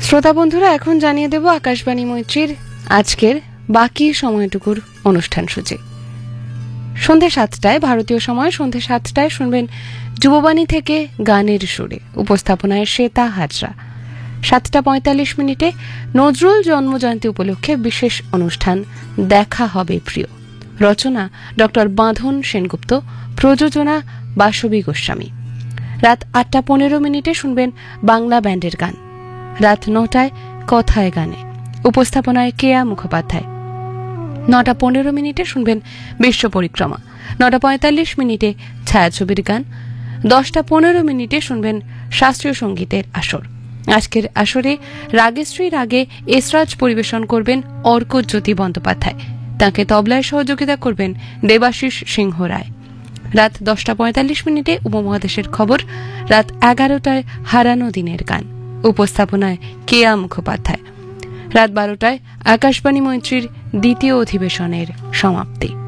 শ্রোতা বন্ধুরা, এখন জানিয়ে দেব আকাশবাণী মৈত্রীর আজকের বাকি সময়টুকুর অনুষ্ঠান সূচি। সন্ধ্যে 7টায় ভারতীয় সময় সন্ধ্যে 7টায় শুনবেন যুববাণী থেকে গানের সুরে, উপস্থাপনায় শ্বেতা হাজরা। 7:45 নজরুল জন্মজয়ন্তী উপলক্ষে বিশেষ অনুষ্ঠান দেখা হবে প্রিয়, রচনা ডক্টর বাঁধন সেনগুপ্ত, প্রযোজনা বাসবী গোস্বামী। রাত 8:15 শুনবেন বাংলা ব্যান্ডের গান। রাত 9টায় কথায় গানে, উপস্থাপনায় কেয়া মুখোপাধ্যায়। 9:15 শুনবেন বিশ্ব পরিক্রমা। 9:45 ছায়াছবির গান। 10:15 শুনবেন শাস্ত্রীয় সঙ্গীতের আসর। আজকের আসরে রাগেশ্রী রাগে এসরাজ পরিবেশন করবেন অর্কজ্যোতি বন্দ্যোপাধ্যায়। তাকে তবলায় সহযোগিতা করবেন দেবাশিস সিংহ রায়। রাত 10:45 উপমহাদেশের খবর। রাত 11টায় হারানো দিনের গান, উপস্থাপনায় কেয়া মুখোপাধ্যায়। রাত 12টায় আকাশবাণী মৈত্রীর দ্বিতীয় অধিবেশনের সমাপ্তি।